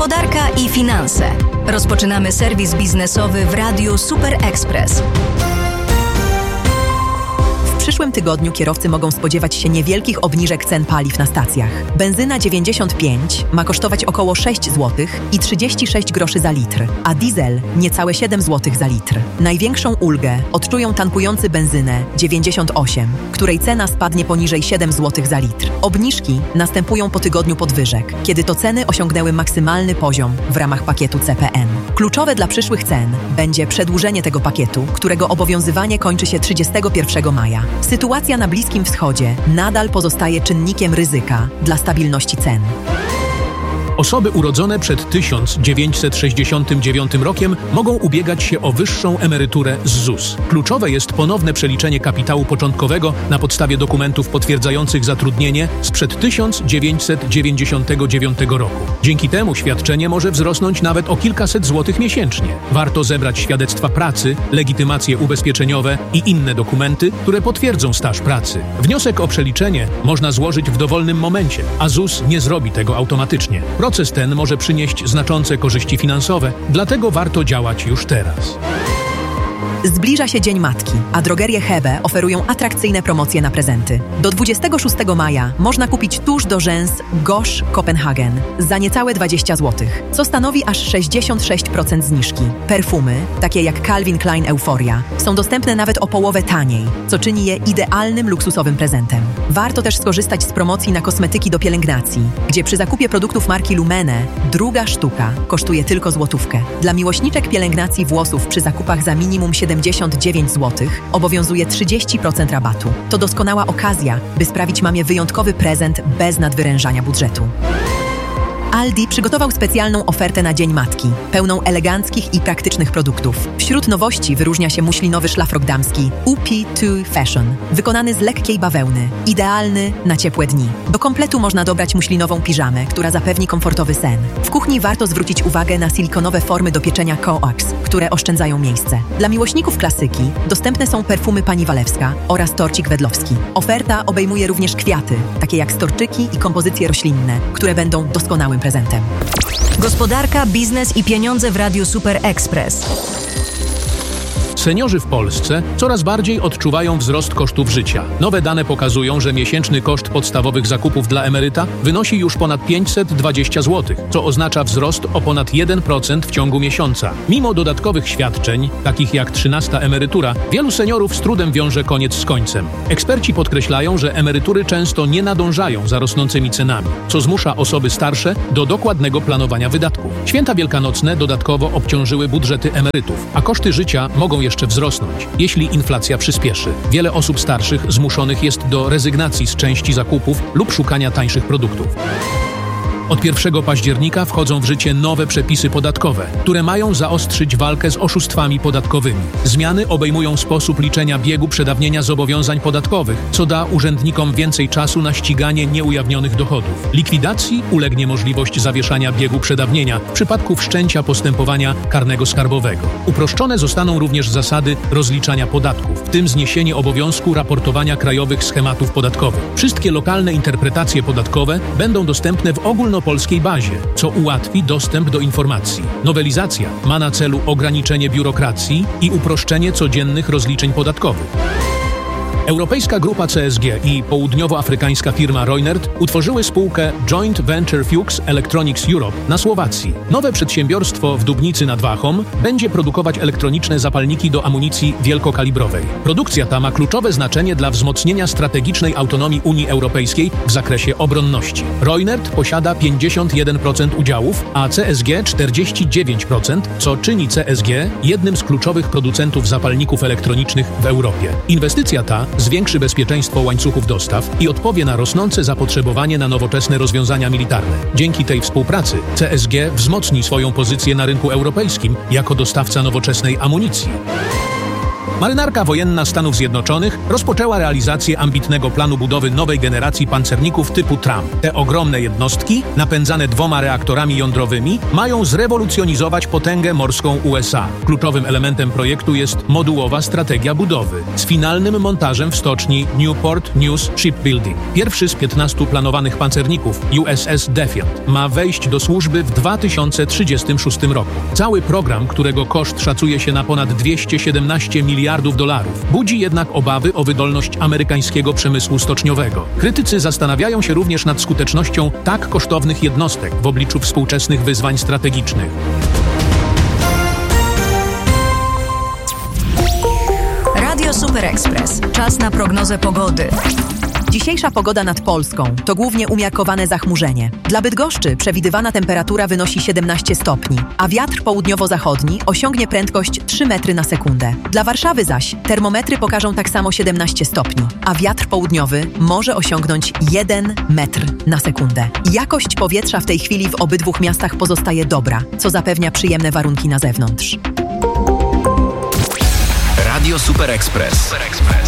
Gospodarka i finanse. Rozpoczynamy serwis biznesowy w Radiu Super Express. W przyszłym tygodniu kierowcy mogą spodziewać się niewielkich obniżek cen paliw na stacjach. Benzyna 95 ma kosztować około 6 zł i 36 groszy za litr, a diesel niecałe 7 zł za litr. Największą ulgę odczują tankujący benzynę 98, której cena spadnie poniżej 7 zł za litr. Obniżki następują po tygodniu podwyżek, kiedy to ceny osiągnęły maksymalny poziom w ramach pakietu CPN. Kluczowe dla przyszłych cen będzie przedłużenie tego pakietu, którego obowiązywanie kończy się 31 maja. Sytuacja na Bliskim Wschodzie nadal pozostaje czynnikiem ryzyka dla stabilności cen. Osoby urodzone przed 1969 rokiem mogą ubiegać się o wyższą emeryturę z ZUS. Kluczowe jest ponowne przeliczenie kapitału początkowego na podstawie dokumentów potwierdzających zatrudnienie sprzed 1999 roku. Dzięki temu świadczenie może wzrosnąć nawet o kilkaset złotych miesięcznie. Warto zebrać świadectwa pracy, legitymacje ubezpieczeniowe i inne dokumenty, które potwierdzą staż pracy. Wniosek o przeliczenie można złożyć w dowolnym momencie, a ZUS nie zrobi tego automatycznie. Proces ten może przynieść znaczące korzyści finansowe, dlatego warto działać już teraz. Zbliża się Dzień Matki, a drogerie Hebe oferują atrakcyjne promocje na prezenty. Do 26 maja można kupić tusz do rzęs Gosh Copenhagen za niecałe 20 zł, co stanowi aż 66% zniżki. Perfumy, takie jak Calvin Klein Euphoria, są dostępne nawet o połowę taniej, co czyni je idealnym luksusowym prezentem. Warto też skorzystać z promocji na kosmetyki do pielęgnacji, gdzie przy zakupie produktów marki Lumene druga sztuka kosztuje tylko złotówkę. Dla miłośniczek pielęgnacji włosów przy zakupach za minimum 79 zł obowiązuje 30% rabatu. To doskonała okazja, by sprawić mamie wyjątkowy prezent bez nadwyrężania budżetu. Aldi przygotował specjalną ofertę na Dzień Matki, pełną eleganckich i praktycznych produktów. Wśród nowości wyróżnia się muślinowy szlafrok damski UP2 Fashion, wykonany z lekkiej bawełny, idealny na ciepłe dni. Do kompletu można dobrać muślinową piżamę, która zapewni komfortowy sen. W kuchni warto zwrócić uwagę na silikonowe formy do pieczenia coax, które oszczędzają miejsce. Dla miłośników klasyki dostępne są perfumy Pani Walewska oraz torcik wedlowski. Oferta obejmuje również kwiaty, takie jak storczyki i kompozycje roślinne, które będą doskonałym prezentem. Gospodarka, biznes i pieniądze w Radiu Super Express. Seniorzy w Polsce coraz bardziej odczuwają wzrost kosztów życia. Nowe dane pokazują, że miesięczny koszt podstawowych zakupów dla emeryta wynosi już ponad 520 zł, co oznacza wzrost o ponad 1% w ciągu miesiąca. Mimo dodatkowych świadczeń, takich jak 13. emerytura, wielu seniorów z trudem wiąże koniec z końcem. Eksperci podkreślają, że emerytury często nie nadążają za rosnącymi cenami, co zmusza osoby starsze do dokładnego planowania wydatków. Święta wielkanocne dodatkowo obciążyły budżety emerytów, a koszty życia mogą jeszcze wzrosnąć, jeśli inflacja przyspieszy. Wiele osób starszych zmuszonych jest do rezygnacji z części zakupów lub szukania tańszych produktów. Od 1 października wchodzą w życie nowe przepisy podatkowe, które mają zaostrzyć walkę z oszustwami podatkowymi. Zmiany obejmują sposób liczenia biegu przedawnienia zobowiązań podatkowych, co da urzędnikom więcej czasu na ściganie nieujawnionych dochodów. Likwidacji ulegnie możliwość zawieszania biegu przedawnienia w przypadku wszczęcia postępowania karnego skarbowego. Uproszczone zostaną również zasady rozliczania podatków, w tym zniesienie obowiązku raportowania krajowych schematów podatkowych. Wszystkie lokalne interpretacje podatkowe będą dostępne w ogólnopolskiej bazie, co ułatwi dostęp do informacji. Nowelizacja ma na celu ograniczenie biurokracji i uproszczenie codziennych rozliczeń podatkowych. Europejska grupa CSG i południowoafrykańska firma Reunert utworzyły spółkę Joint Venture Fuchs Electronics Europe na Słowacji. Nowe przedsiębiorstwo w Dubnicy nad Wachą będzie produkować elektroniczne zapalniki do amunicji wielkokalibrowej. Produkcja ta ma kluczowe znaczenie dla wzmocnienia strategicznej autonomii Unii Europejskiej w zakresie obronności. Reunert posiada 51% udziałów, a CSG 49%, co czyni CSG jednym z kluczowych producentów zapalników elektronicznych w Europie. Inwestycja ta zwiększy bezpieczeństwo łańcuchów dostaw i odpowie na rosnące zapotrzebowanie na nowoczesne rozwiązania militarne. Dzięki tej współpracy CSG wzmocni swoją pozycję na rynku europejskim jako dostawca nowoczesnej amunicji. Marynarka Wojenna Stanów Zjednoczonych rozpoczęła realizację ambitnego planu budowy nowej generacji pancerników typu Trump. Te ogromne jednostki, napędzane 2 reaktorami jądrowymi, mają zrewolucjonizować potęgę morską USA. Kluczowym elementem projektu jest modułowa strategia budowy z finalnym montażem w stoczni Newport News Shipbuilding. Pierwszy z 15 planowanych pancerników USS Defiant ma wejść do służby w 2036 roku. Cały program, którego koszt szacuje się na ponad $217 miliardów, budzi jednak obawy o wydolność amerykańskiego przemysłu stoczniowego. Krytycy zastanawiają się również nad skutecznością tak kosztownych jednostek w obliczu współczesnych wyzwań strategicznych. Radio Super Express. Czas na prognozę pogody. Dzisiejsza pogoda nad Polską to głównie umiarkowane zachmurzenie. Dla Bydgoszczy przewidywana temperatura wynosi 17 stopni, a wiatr południowo-zachodni osiągnie prędkość 3 metry na sekundę. Dla Warszawy zaś termometry pokażą tak samo 17 stopni, a wiatr południowy może osiągnąć 1 metr na sekundę. Jakość powietrza w tej chwili w obydwu miastach pozostaje dobra, co zapewnia przyjemne warunki na zewnątrz. Radio Super Express.